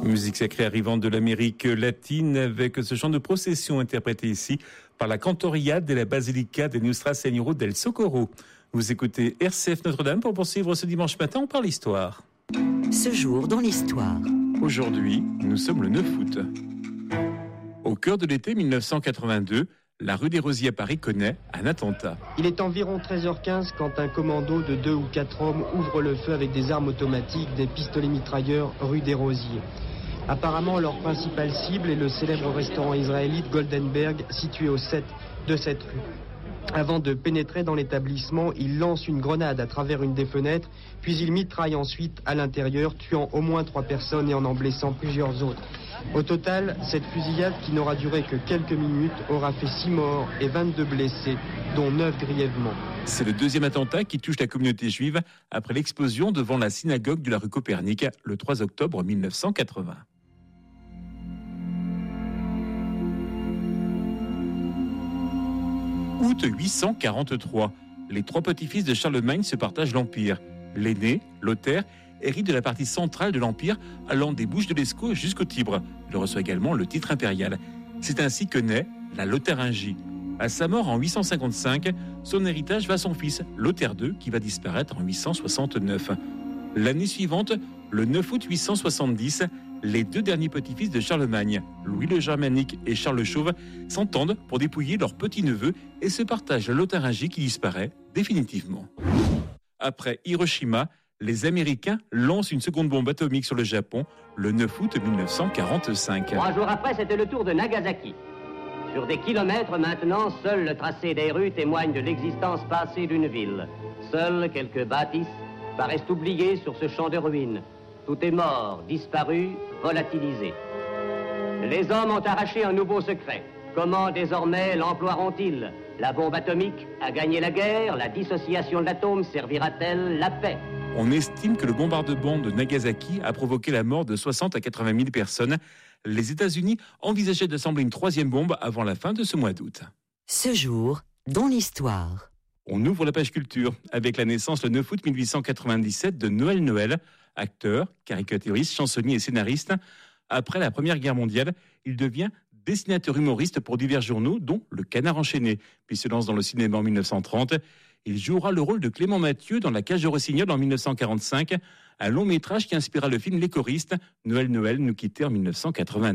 Musique sacrée arrivant de l'Amérique latine avec ce chant de procession interprété ici par la Cantoria de la Basilica de Nostra Signora del Socorro. Vous écoutez RCF Notre-Dame pour poursuivre ce dimanche matin, on parle histoire. Ce jour dans l'histoire. Aujourd'hui, nous sommes le 9 août. Au cœur de l'été 1982, la rue des Rosiers à Paris connaît un attentat. Il est environ 13h15 quand un commando de 2 ou 4 hommes ouvre le feu avec des armes automatiques, des pistolets mitrailleurs, rue des Rosiers. Apparemment, leur principale cible est le célèbre restaurant israélite Goldenberg, situé au 7 de cette rue. Avant de pénétrer dans l'établissement, ils lancent une grenade à travers une des fenêtres, puis ils mitraillent ensuite à l'intérieur, tuant au moins 3 personnes et en blessant plusieurs autres. Au total, cette fusillade, qui n'aura duré que quelques minutes, aura fait 6 morts et 22 blessés, dont 9 grièvement. C'est le deuxième attentat qui touche la communauté juive après l'explosion devant la synagogue de la rue Copernic le 3 octobre 1980. Août 843, les 3 petits-fils de Charlemagne se partagent l'Empire. L'aîné, Lothaire, hérite de la partie centrale de l'Empire allant des Bouches de l'Escaut jusqu'au Tibre. Il reçoit également le titre impérial. C'est ainsi que naît la Lotharingie. À sa mort en 855, son héritage va à son fils, Lothaire II, qui va disparaître en 869. L'année suivante, le 9 août 870, les 2 derniers petits-fils de Charlemagne, Louis le Germanique et Charles le Chauve, s'entendent pour dépouiller leur petit-neveu et se partagent la Lotharingie qui disparaît définitivement. Après Hiroshima, les Américains lancent une seconde bombe atomique sur le Japon le 9 août 1945. 3 jours après, c'était le tour de Nagasaki. Sur des kilomètres maintenant, seul le tracé des rues témoigne de l'existence passée d'une ville. Seules quelques bâtisses paraissent oubliées sur ce champ de ruines. Tout est mort, disparu, volatilisé. Les hommes ont arraché un nouveau secret. Comment désormais l'emploieront-ils ? La bombe atomique a gagné la guerre, la dissociation de l'atome servira-t-elle la paix ? On estime que le bombardement de Nagasaki a provoqué la mort de 60 à 80 000 personnes. Les États-Unis envisageaient d'assembler une 3e bombe avant la fin de ce mois d'août. Ce jour dans l'histoire. On ouvre la page culture avec la naissance le 9 août 1897 de Noël Noël, acteur, caricaturiste, chansonnier et scénariste. Après la Première Guerre mondiale, il devient dessinateur humoriste pour divers journaux, dont Le Canard enchaîné, puis se lance dans le cinéma en 1930. Il jouera le rôle de Clément Mathieu dans La Cage de Rossignol en 1945, un long métrage qui inspira le film Les Choristes. Noël Noël nous quittait en 1989.